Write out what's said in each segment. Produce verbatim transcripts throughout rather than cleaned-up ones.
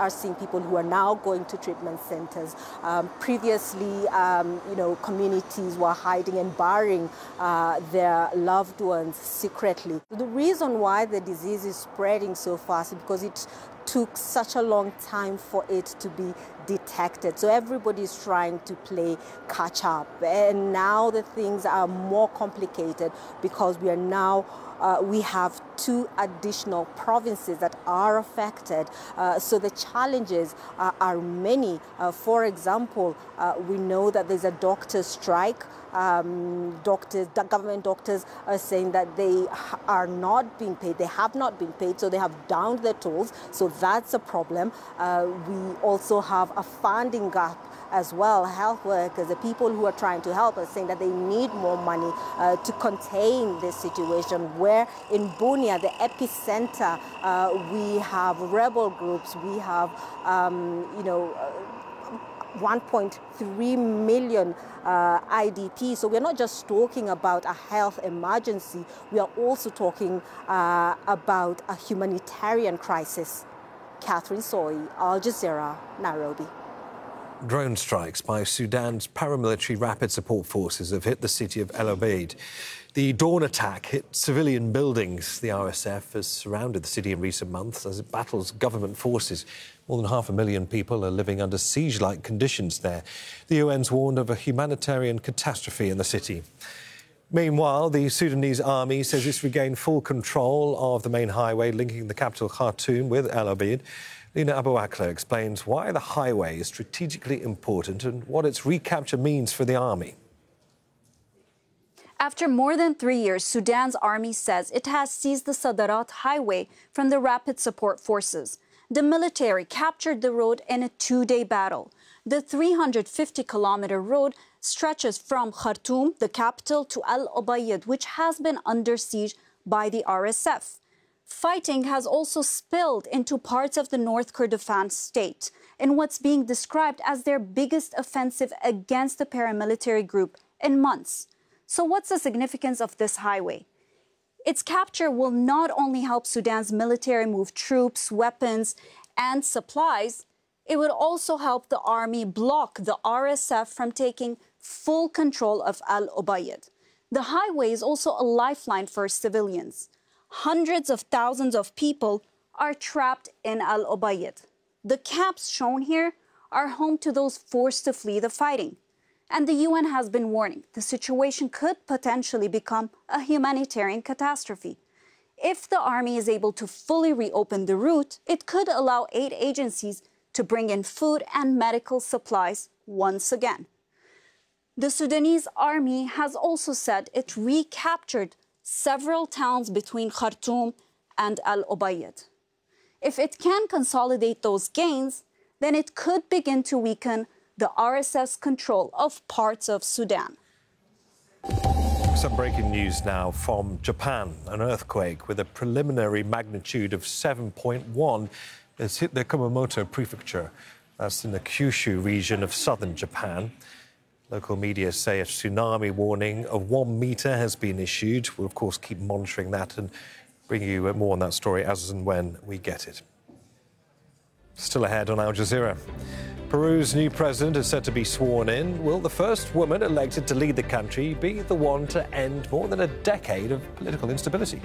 are seeing people who are now going to treatment centers. Um, previously, um, you know, communities were hiding and burying uh, their loved ones secretly. The reason why the disease is spreading so fast is because it took such a long time for it to be detected. So everybody is trying to play catch up. And now the things are more complicated because we are now, uh, we have two additional provinces that are affected. Uh, so the challenges uh, are many. Uh, for example, uh, we know that there's a doctor's strike. Um, doctors, the government doctors are saying that they are not being paid. They have not been paid, so they have downed their tools. So that's a problem. Uh, we also have a funding gap as well. Health workers, the people who are trying to help us, saying that they need more money uh, to contain this situation. Where in Bunia, the epicenter, uh, we have rebel groups, we have, um, you know, uh, one point three million uh, I D Ps. So we're not just talking about a health emergency, we are also talking uh, about a humanitarian crisis. Catherine Soy, Al Jazeera, Nairobi. Drone strikes by Sudan's paramilitary rapid support forces have hit the city of El Obeid. The dawn attack hit civilian buildings. The R S F has surrounded the city in recent months as it battles government forces. More than half a million people are living under siege-like conditions there. The U N's warned of a humanitarian catastrophe in the city. Meanwhile, the Sudanese army says it's regained full control of the main highway linking the capital Khartoum with El Obeid. Lina Abu Akla explains why the highway is strategically important and what its recapture means for the army. After more than three years, Sudan's army says it has seized the Sadarat highway from the rapid support forces. The military captured the road in a two-day battle. The three hundred fifty kilometer road stretches from Khartoum, the capital, to El Obeid, which has been under siege by the R S F. Fighting has also spilled into parts of the North Kordofan state in what's being described as their biggest offensive against the paramilitary group in months. So what's the significance of this highway? Its capture will not only help Sudan's military move troops, weapons, and supplies, it would also help the army block the R S F from taking full control of El Obeid. The highway is also a lifeline for civilians. Hundreds of thousands of people are trapped in El Obeid. The camps shown here are home to those forced to flee the fighting. And the U N has been warning the situation could potentially become a humanitarian catastrophe. If the army is able to fully reopen the route, it could allow aid agencies to bring in food and medical supplies once again. The Sudanese army has also said it recaptured several towns between Khartoum and El Obeid. If it can consolidate those gains, then it could begin to weaken the R S F's control of parts of Sudan. Some breaking news now from Japan. An earthquake with a preliminary magnitude of seven point one has hit the Kumamoto prefecture. That's in the Kyushu region of southern Japan. Local media say a tsunami warning of one metre has been issued. We'll, of course, keep monitoring that and bring you more on that story as and when we get it. Still ahead on Al Jazeera. Peru's new president is set to be sworn in. Will the first woman elected to lead the country be the one to end more than a decade of political instability?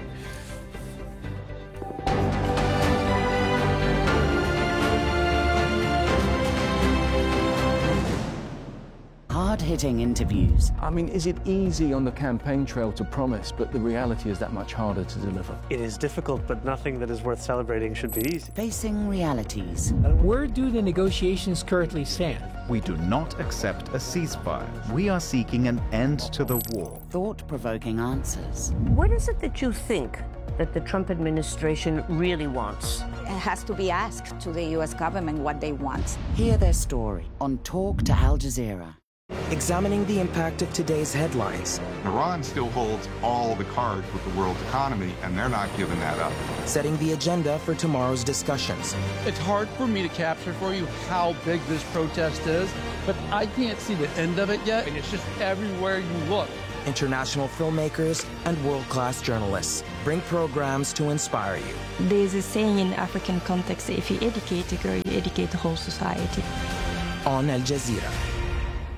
Hard-hitting interviews. I mean, is it easy on the campaign trail to promise, but the reality is that much harder to deliver? It is difficult, but nothing that is worth celebrating should be easy. Facing realities. Where do the negotiations currently stand? We do not accept a ceasefire. We are seeking an end to the war. Thought-provoking answers. What is it that you think that the Trump administration really wants? It has to be asked to the U S government what they want. Hear their story on Talk to Al Jazeera. Examining the impact of today's headlines. Iran still holds all the cards with the world economy, and they're not giving that up. Setting the agenda for tomorrow's discussions. It's hard for me to capture for you how big this protest is, but I can't see the end of it yet, and it's just everywhere you look. International filmmakers and world-class journalists bring programs to inspire you. There's a saying in African context, if you educate a girl, you educate the whole society. On Al Jazeera.